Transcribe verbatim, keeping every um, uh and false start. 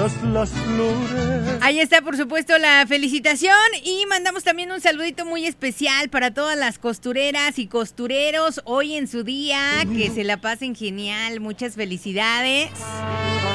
todas las flores. Ahí está, por supuesto, la felicitación y mandamos también un saludito muy especial para todas las costureras y costureros hoy en su día, que se la pasen genial, muchas felicidades.